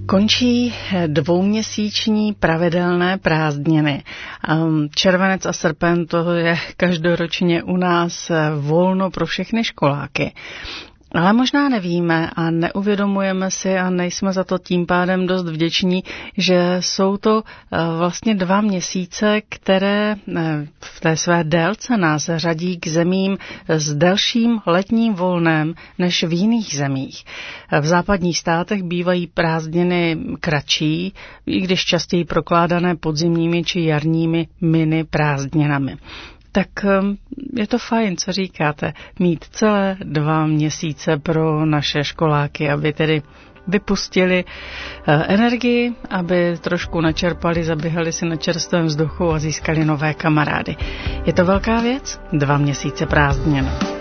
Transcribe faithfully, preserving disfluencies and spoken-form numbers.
Končí dvouměsíční pravidelné prázdniny. Červenec a srpen, to je každoročně u nás volno pro všechny školáky. Ale možná nevíme a neuvědomujeme si a nejsme za to tím pádem dost vděční, že jsou to vlastně dva měsíce, které v té své délce nás řadí k zemím s delším letním volnem než v jiných zemích. V západních státech bývají prázdniny kratší, i když častěji prokládané podzimními či jarními mini prázdninami. Tak je to fajn, co říkáte, mít celé dva měsíce pro naše školáky, aby tedy vypustili energii, aby trošku načerpali, zaběhali si na čerstvém vzduchu a získali nové kamarády. Je to velká věc? Dva měsíce prázdnin.